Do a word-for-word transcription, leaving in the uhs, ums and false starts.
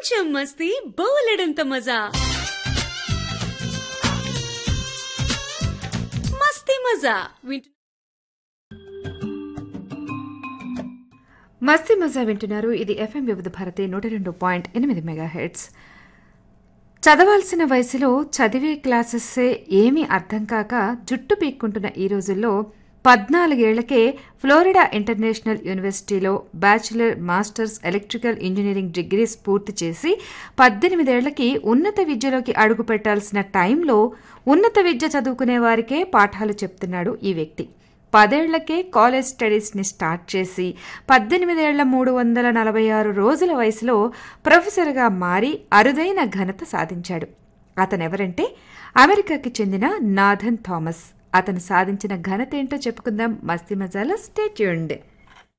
కొంచెం మస్తీ బోలెడంత మజా. మస్తీ మజా వింటు మస్తీ మజా వింటున్నారు. ఇది ఎఫ్ఎం వివిధ భారతి నూట రెండు పాయింట్ ఎనిమిది మెగా హెడ్స్. చదవాల్సిన వయసులో చదివే క్లాసెస్సే ఏమీ అర్థం కాక జుట్టు పీక్కుంటున్న ఈ రోజుల్లో పద్నాలుగేళ్లకే ఫ్లోరిడా ఇంటర్నేషనల్ యూనివర్సిటీలో bachelor, masters electrical engineering degrees పూర్తి చేసి పద్దెనిమిదేళ్లకి ఉన్నత విద్యలోకి అడుగు పెట్టాల్సిన టైంలో ఉన్నత విద్య చదువుకునే వారికే పాఠాలు చెప్తున్నాడు ఈ వ్యక్తి. పదేళ్లకే కాలేజ్ స్టడీస్ని స్టార్ట్ చేసి పద్దెనిమిదేళ్ల మూడు వందల నలభై ఆరు రోజుల వయసులో ప్రొఫెసర్గా మారి అరుదైన ఘనత సాధించాడు. అతనెవరంటే అమెరికాకి చెందిన నాథన్ థామస్. అతను సాధించిన ఘనత ఏంటో చెప్పుకుందాం మస్తీ మజాలో. Stay tuned.